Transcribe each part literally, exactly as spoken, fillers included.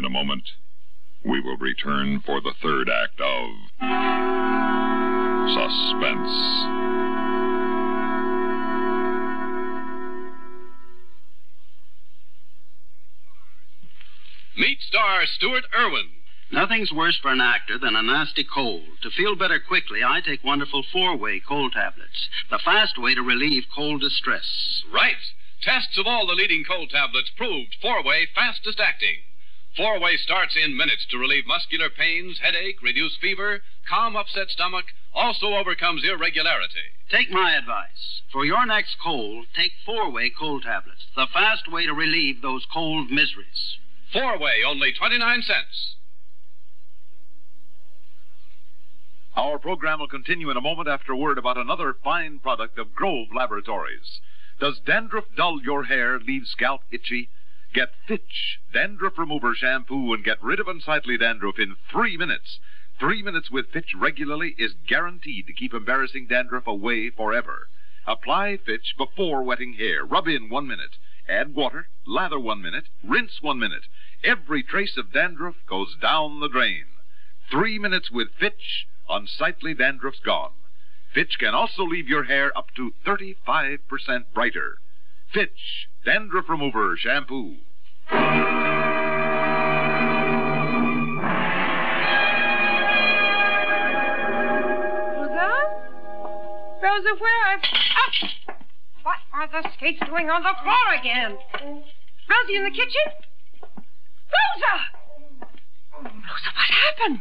in a moment. We will return for the third act of Suspense. Meet star Stuart Irwin. Nothing's worse for an actor than a nasty cold. To feel better quickly, I take wonderful four-way cold tablets, the fast way to relieve cold distress. Right. Tests of all the leading cold tablets proved four-way fastest acting. Four-way starts in minutes to relieve muscular pains, headache, reduce fever, calm upset stomach, also overcomes irregularity. Take my advice. For your next cold, take four-way cold tablets, the fast way to relieve those cold miseries. Four-way, only twenty-nine cents. Our program will continue in a moment after a word about another fine product of Grove Laboratories. Does dandruff dull your hair, leave scalp itchy? Get Fitch Dandruff Remover Shampoo and get rid of unsightly dandruff in three minutes. Three minutes with Fitch regularly is guaranteed to keep embarrassing dandruff away forever. Apply Fitch before wetting hair. Rub in one minute. Add water, lather one minute, rinse one minute. Every trace of dandruff goes down the drain. Three minutes with Fitch, unsightly dandruff's gone. Fitch can also leave your hair up to thirty-five percent brighter. Fitch Dandruff Remover Shampoo. Rosa? Rosa, where have... Oh! What are the skates doing on the floor again? Rosie in the kitchen? Rosa! Rosa, what happened?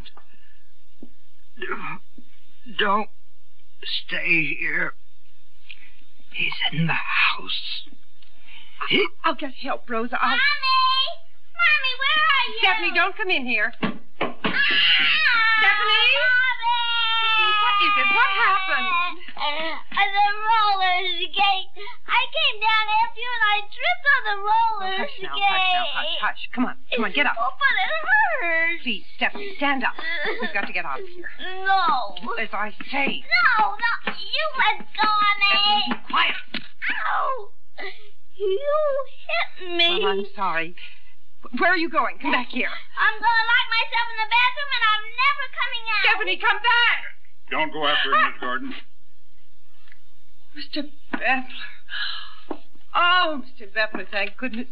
Don't stay here. He's in the house. He... I'll get help, Rosa. I'll... Mommy! Mommy, where are you? Stephanie, don't come in here. Ah! Stephanie? Mommy! What is it? What happened? Uh, the roller skate. I came down after you and I tripped on the roller Oh, hush skate. now, hush now, hush, hush. Come on, come on, get up. Oh, but it hurts. Please, Stephanie, stand up. We've got to get out of here. No. As I say. No, no. You let go of me. Stephanie, be quiet. Ow. You hit me. Well, I'm sorry. Where are you going? Come back here. I'm going to lock myself in the bathroom and I'm never coming out. Stephanie, come back. Don't go after him, Miss Gordon. Mister Bepler. Oh, Mister Bepler, thank goodness.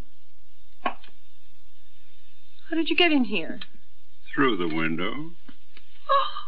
How did you get in here? Through the window. Oh.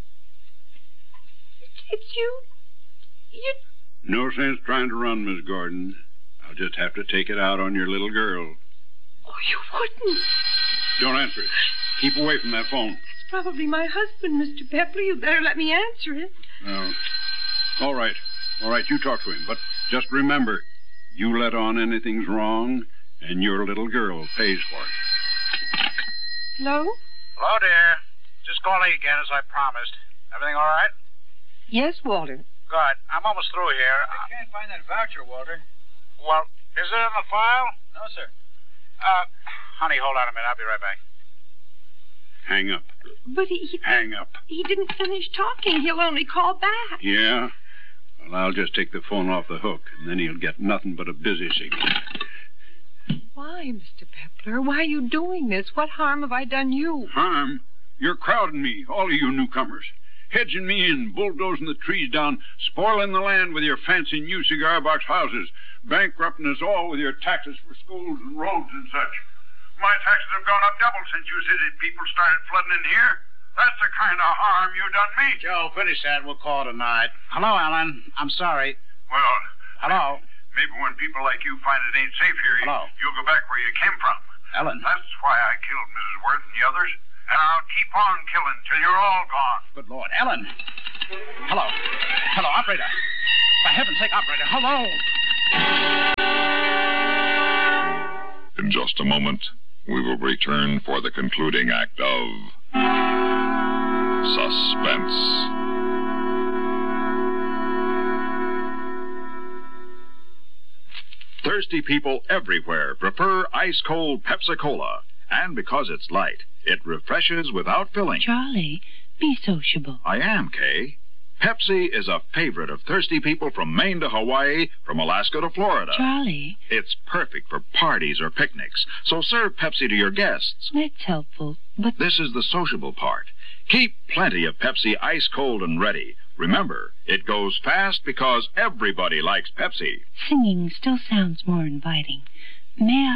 It's you. You... No sense trying to run, Miss Gordon. I'll just have to take it out on your little girl. Oh, you wouldn't. Don't answer it. Keep away from that phone. It's probably my husband, Mister Bepler. You better let me answer it. No. All right. All right, you talk to him. But just remember, you let on anything's wrong, and your little girl pays for it. Hello? Hello, dear. Just calling again as I promised. Everything all right? Yes, Walter. Good. I'm almost through here. I can't find that voucher, Walter. Well, is it in the file? No, sir. Uh, honey, hold on a minute. I'll be right back. Hang up. But he... he Hang up. He didn't finish talking. He'll only call back. Yeah? Well, I'll just take the phone off the hook, and then he'll get nothing but a busy signal. Why, Mister Bepler? Why are you doing this? What harm have I done you? Harm? You're crowding me, all of you newcomers. Hedging me in, bulldozing the trees down, spoiling the land with your fancy new cigar box houses, bankrupting us all with your taxes for schools and roads and such. My taxes have gone up double since you city people started flooding in here. That's the kind of harm you done me. Joe, finish that. We'll call it a night. Hello, Ellen. I'm sorry. Well... Hello? Maybe when people like you find it ain't safe here, Hello? you'll go back where you came from. Ellen. That's why I killed Missus Worth and the others. And I'll keep on killing till you're all gone. Good Lord. Ellen. Hello. Hello, operator. For heaven's sake, operator. Hello. In just a moment, we will return for the concluding act of Suspense. Thirsty people everywhere prefer ice-cold Pepsi-Cola. And because it's light, it refreshes without filling. Charlie, be sociable. I am, Kay. Pepsi is a favorite of thirsty people from Maine to Hawaii, from Alaska to Florida. Charlie. It's perfect for parties or picnics, so serve Pepsi to your guests. That's helpful, but... This is the sociable part. Keep plenty of Pepsi ice cold and ready. Remember, it goes fast because everybody likes Pepsi. Singing still sounds more inviting. May I?